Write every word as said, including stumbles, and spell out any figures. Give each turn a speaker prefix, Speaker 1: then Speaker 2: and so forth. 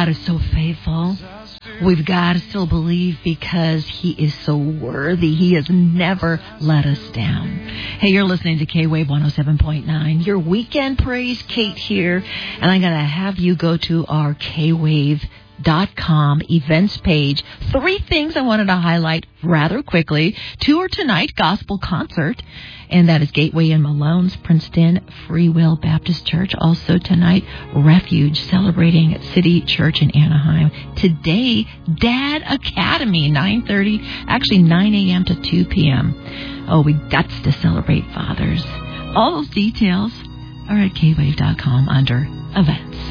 Speaker 1: God is so faithful. We've got to still believe because He is so worthy. He has never let us down. Hey, you're listening to K-Wave one oh seven point nine. Your weekend praise, Kate here. And I'm going to have you go to our K-Wave dot com events page. Three things I wanted to highlight rather quickly. Two are tonight, gospel concert, and that is Gateway in Malone's Princeton Free Will Baptist Church. Also tonight, Refuge celebrating at City Church in Anaheim. Today, Dad Academy, nine thirty, actually nine a.m. to two p.m. Oh, we guts to celebrate fathers. All those details are at K Wave dot com under events.